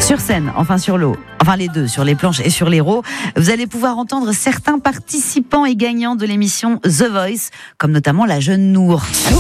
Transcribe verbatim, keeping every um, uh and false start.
Sur scène, enfin sur l'eau, enfin les deux, sur les planches et sur l'héros, vous allez pouvoir entendre certains participants et gagnants de l'émission The Voice, comme notamment la jeune Nour.